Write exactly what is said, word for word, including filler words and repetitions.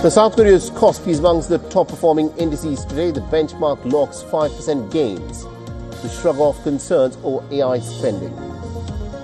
So South Korea's Kospi is amongst the top-performing indices today. The benchmark locks five percent gains to shrug off concerns over A I spending.